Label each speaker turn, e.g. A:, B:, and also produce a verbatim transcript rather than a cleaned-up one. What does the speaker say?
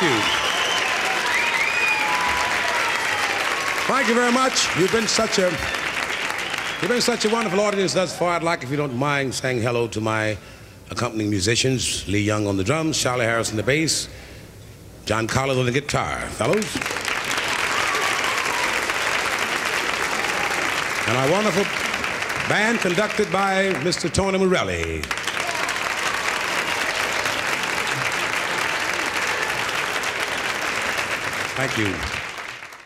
A: you. Thank you very much. You've been such a you've been such a wonderful audience thus far. I'd like, if you don't mind, saying hello to my accompanying musicians: Lee Young on the drums, Charlie Harris on the bass, John Collins on the guitar. Fellows. And our wonderful band conducted by Mister Tony Morelli. Thank you.